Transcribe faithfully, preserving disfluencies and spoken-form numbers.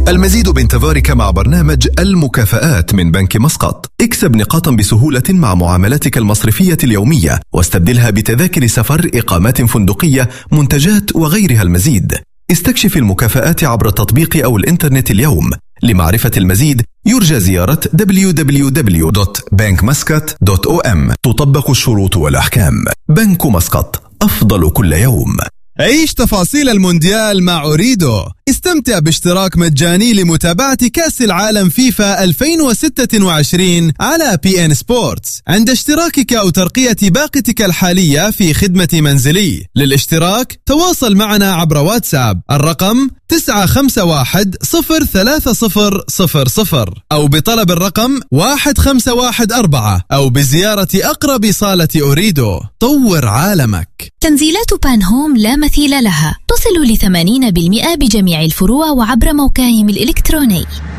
المزيد بانتظارك مع برنامج المكافآت من بنك مسقط. اكسب نقاطا بسهولة مع معاملاتك المصرفية اليومية واستبدلها بتذاكر سفر، إقامات فندقية، منتجات وغيرها المزيد. استكشف المكافآت عبر التطبيق أو الإنترنت اليوم. لمعرفة المزيد يرجى زيارة دبليو دبليو دبليو دوت بنك مسقط دوت أو إم. تطبق الشروط والأحكام. بنك مسقط، أفضل كل يوم. عيش تفاصيل المونديال مع أوريدو. استمتع باشتراك مجاني لمتابعة كأس العالم فيفا ألفين وستة وعشرين على بي إن سبورتس عند اشتراكك أو ترقية باقتك الحالية في خدمة منزلي. للاشتراك تواصل معنا عبر واتساب الرقم تسعة خمسة واحد صفر ثلاثة صفر صفر صفر أو بطلب الرقم واحد خمسة واحد أربعة أو بزيارة أقرب صالة أوريدو. طور عالمك. تنزيلات بان هوم لا مثيل لها، تصل لثمانين بالمئة بجميع الفروع وعبر موقعهم الإلكتروني.